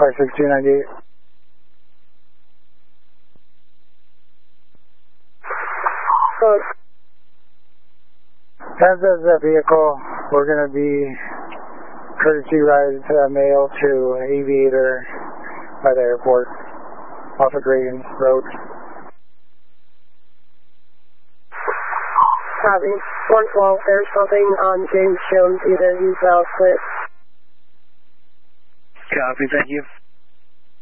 56298. As is the vehicle, we're going to be courtesy rides mail to Aviator by the airport off of Reagan Road. Copy. 112, there's something on James Jones, either east, south, clear. Copy, thank you.